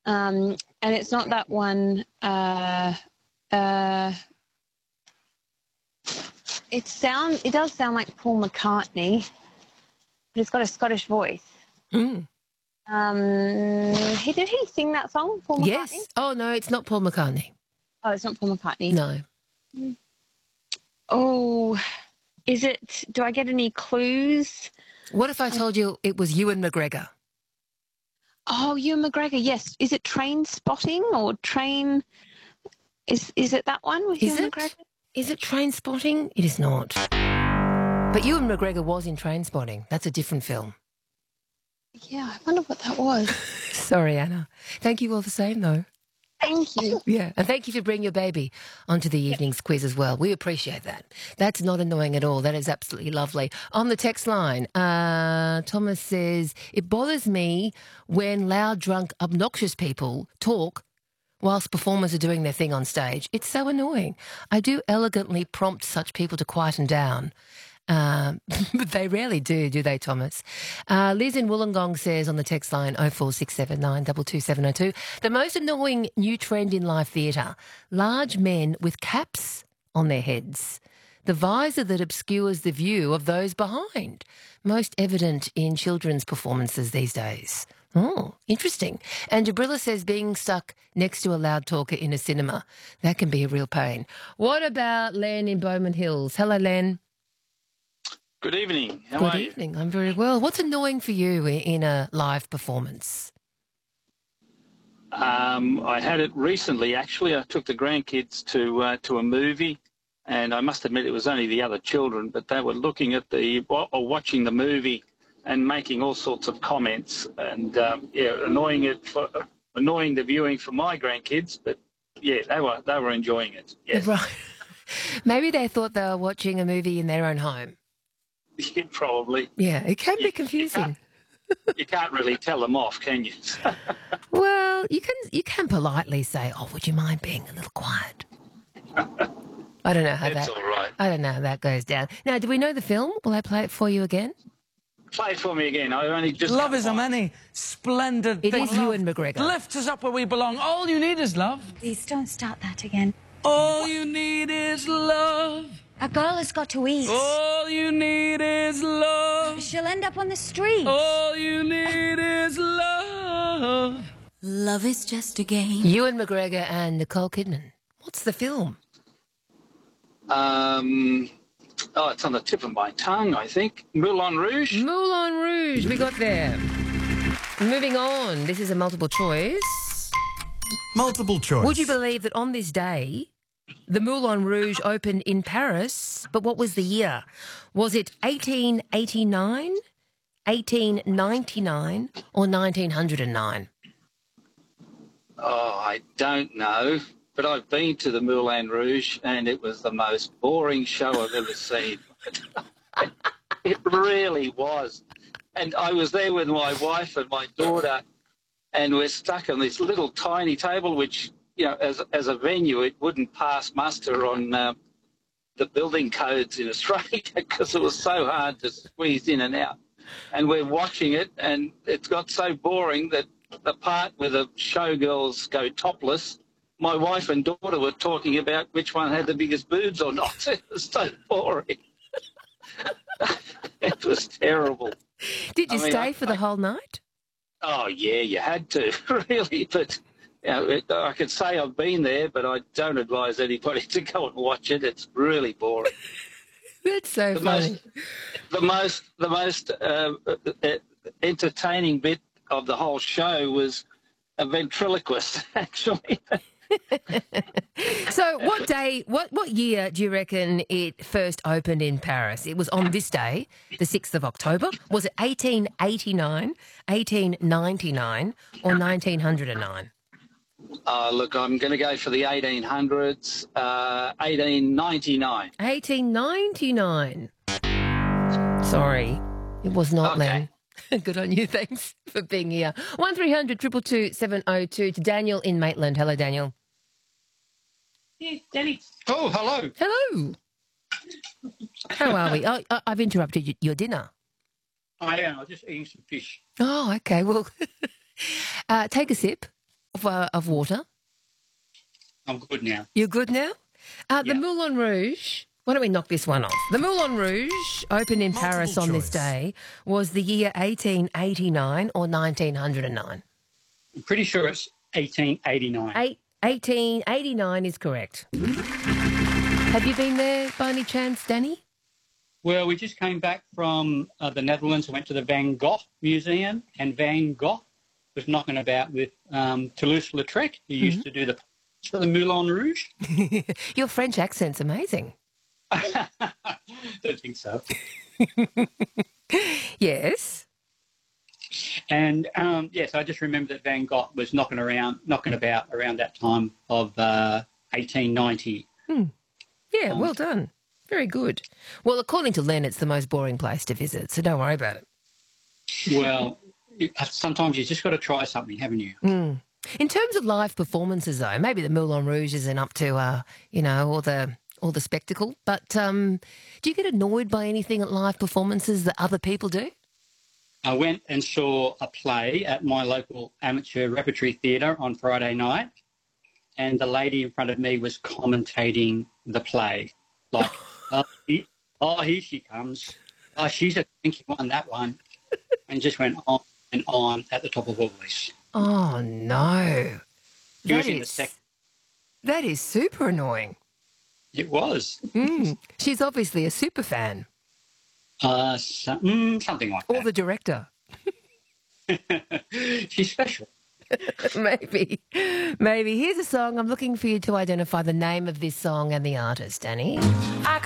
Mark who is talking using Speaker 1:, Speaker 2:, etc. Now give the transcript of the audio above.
Speaker 1: And it's not that one. It does sound like Paul McCartney, but it's got a Scottish voice.
Speaker 2: Mm.
Speaker 1: Did he sing that song, Paul McCartney?
Speaker 2: Yes. Oh, no, it's not Paul McCartney.
Speaker 1: Oh, it's not Paul McCartney.
Speaker 2: No.
Speaker 1: Oh, is it? Do I get any clues?
Speaker 2: What if I told you it was Ewan McGregor?
Speaker 1: Oh, Ewan McGregor, yes. Is it Train Spotting or Train? Is it that one with Ewan McGregor?
Speaker 2: Is it Train Spotting? It is not. But Ewan McGregor was in Train Spotting. That's a different film.
Speaker 1: Yeah, I wonder what that was.
Speaker 2: Sorry, Anna. Thank you all the same, though.
Speaker 1: Thank you.
Speaker 2: Yeah, and thank you for bringing your baby onto the evening's quiz as well. We appreciate that. That's not annoying at all. That is absolutely lovely. On the text line, Thomas says, it bothers me when loud, drunk, obnoxious people talk whilst performers are doing their thing on stage. It's so annoying. I do elegantly prompt such people to quieten down. But they rarely do they, Thomas? Liz in Wollongong says on the text line 04679 22702, the most annoying new trend in live theatre, large men with caps on their heads. The visor that obscures the view of those behind. Most evident in children's performances these days. Oh, interesting. And Jabrilla says being stuck next to a loud talker in a cinema, that can be a real pain. What about Len in Bowman Hills? Hello, Len.
Speaker 3: Good evening. How are you?
Speaker 2: Good evening. I'm very well. What's annoying for you in a live performance?
Speaker 3: I had it recently, actually. I took the grandkids to a movie, and I must admit it was only the other children, but they were looking at or watching the movie and making all sorts of comments and, annoying the viewing for my grandkids, but, yeah, they were enjoying it. Yes.
Speaker 2: Right. Maybe they thought they were watching a movie in their own home.
Speaker 3: Yeah, probably.
Speaker 2: Yeah, it can be confusing.
Speaker 3: You can't really tell them off, can you?
Speaker 2: Well, you can politely say, "Oh, would you mind being a little quiet?" I don't know how
Speaker 3: That's all right.
Speaker 2: I don't know how that goes down. Now, do we know the film? Will I play it for you again?
Speaker 3: Play it for me again. I only just...
Speaker 4: Love is a many splendid
Speaker 2: It
Speaker 4: thing.
Speaker 2: is Ewan McGregor.
Speaker 4: Lift us up where we belong. All you need is love.
Speaker 5: Please don't start that again.
Speaker 4: All you need is love.
Speaker 5: A girl has got to eat.
Speaker 4: All you need is love.
Speaker 5: She'll end up on the street.
Speaker 4: All you need is love.
Speaker 5: Love is just a game.
Speaker 2: Ewan McGregor and Nicole Kidman. What's the film?
Speaker 3: It's on the tip of my tongue, I think. Moulin Rouge.
Speaker 2: Moulin Rouge. We got there. Moving on. This is a multiple choice.
Speaker 6: Multiple choice.
Speaker 2: Would you believe that on this day, the Moulin Rouge opened in Paris, but what was the year? Was it 1889, 1899 or 1909?
Speaker 3: Oh, I don't know, but I've been to the Moulin Rouge and it was the most boring show I've ever seen. It really was. And I was there with my wife and my daughter, and we're stuck on this little tiny table, which, you know, as a venue, it wouldn't pass muster on the building codes in Australia because it was so hard to squeeze in and out. And we're watching it, and it's got so boring that the part where the showgirls go topless, my wife and daughter were talking about which one had the biggest boobs or not. It was so boring. It was terrible.
Speaker 2: Did you stay for the whole night?
Speaker 3: Oh, yeah, you had to, really. But you know, I could say I've been there, but I don't advise anybody to go and watch it. It's really boring.
Speaker 2: That's so funny.
Speaker 3: The most entertaining bit of the whole show was a ventriloquist, actually.
Speaker 2: So what year do you reckon it first opened in Paris? It was on this day, the 6th of October. Was it 1889, 1899 or 1909?
Speaker 3: Look, I'm going to go for the 1800s, 1899.
Speaker 2: 1899. Sorry, it was not,
Speaker 3: Okay.
Speaker 2: Len. Good on you. Thanks for being here. 1300 222 702 to Daniel in Maitland. Hello, Daniel.
Speaker 7: Yeah, Danny.
Speaker 3: Oh, hello.
Speaker 2: Hello. How are we? I've interrupted your dinner.
Speaker 7: I am. I was just eating some fish.
Speaker 2: Oh, okay. Well, take a sip of water?
Speaker 8: I'm good now.
Speaker 2: You're good now? The
Speaker 8: Yeah.
Speaker 2: Moulin Rouge, why don't we knock this one off? The Moulin Rouge, opened in
Speaker 6: Multiple
Speaker 2: Paris on this
Speaker 6: choice.
Speaker 2: day, was the year 1889 or 1909?
Speaker 8: I'm pretty sure it's 1889.
Speaker 2: 1889 is correct. Have you been there by any chance, Danny?
Speaker 8: Well, we just came back from the Netherlands. We went to the Van Gogh Museum, and Van Gogh was knocking about with Toulouse-Lautrec, who used to do the for the Moulin Rouge.
Speaker 2: Your French accent's amazing.
Speaker 8: Don't think so.
Speaker 2: Yes.
Speaker 8: And yes, I just remember that Van Gogh was knocking about around that time of 1890.
Speaker 2: Yeah, well done. Very good. Well, according to Len, it's the most boring place to visit, so don't worry about it.
Speaker 8: Well, sometimes you just got to try something, haven't you?
Speaker 2: In terms of live performances, though, maybe the Moulin Rouge isn't up to, all the spectacle. But do you get annoyed by anything at live performances that other people do?
Speaker 8: I went and saw a play at my local amateur repertory theatre on Friday night, and the lady in front of me was commentating the play. Like, here she comes. Oh, she's a thinking one, that one. And just went on and on at the top of her voice.
Speaker 2: Oh, no.
Speaker 8: She was in the second.
Speaker 2: That is super annoying.
Speaker 8: It was.
Speaker 2: She's obviously a super fan.
Speaker 8: Something like
Speaker 2: Or
Speaker 8: that.
Speaker 2: the director.
Speaker 8: She's special.
Speaker 2: Maybe. Here's a song. I'm looking for you to identify the name of this song and the artist, Danny.